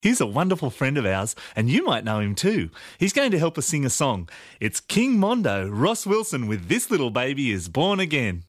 He's a wonderful friend of ours, and you might know him too. He's going to help us sing a song. It's King Mondo, Ross Wilson with This Little Baby Is Born Again.